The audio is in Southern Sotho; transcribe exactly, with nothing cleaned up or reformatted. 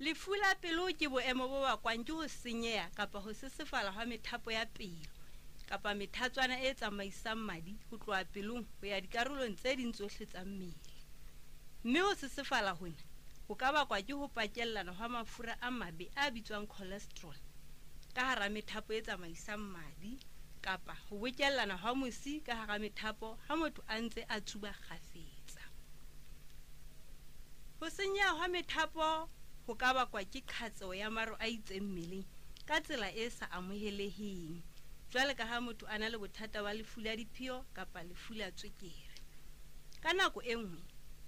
Lefu la pelo ke boemo bo bakwang ke ho senyeha kapa ho sesefala ha methapo ya pelo kapa methatswana e tsamaisang madi ho tloha pelong ho ya dikarolong tse ding tsohle tsa mmele. Mme ho sesefala hona ho ka bakwa ke ho pakellana ha mafura a mabe a bitswang cholesterol ka hara methapo e tsamaisang madi kapa ho bokellana ha mosi ka hara methapo ha motho a ntse a tsuba kgafetsa. Ho senyeha ha methapo ho ka bakwa ke kgatseho ya maro a itseng mmeleng ka tsela e sa amoheleheng, jwale ka ha motho a na le bothata ba lefu la diphio kapa lefu la tswekere. Ka nako e nngwe